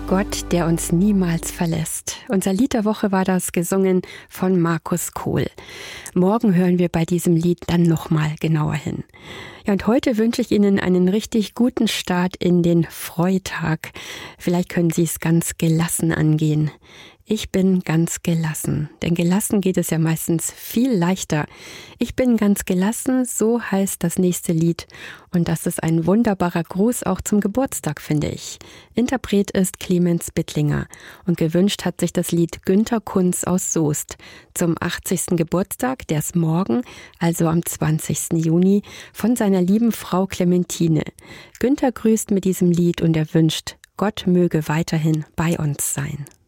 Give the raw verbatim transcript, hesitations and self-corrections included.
Gott, der uns niemals verlässt. Unser Lied der Woche war das, gesungen von Markus Kohl. Morgen hören wir bei diesem Lied dann nochmal genauer hin. Ja, und heute wünsche ich Ihnen einen richtig guten Start in den Freitag. Vielleicht können Sie es ganz gelassen angehen. Ich bin ganz gelassen, denn gelassen geht es ja meistens viel leichter. Ich bin ganz gelassen, so heißt das nächste Lied. Und das ist ein wunderbarer Gruß auch zum Geburtstag, finde ich. Interpret ist Clemens Bittlinger und gewünscht hat sich das Lied Günter Kunz aus Soest zum achtzigsten Geburtstag, der ist morgen, also am zwanzigsten Juni, von seiner lieben Frau Clementine. Günter grüßt mit diesem Lied und er wünscht, Gott möge weiterhin bei uns sein.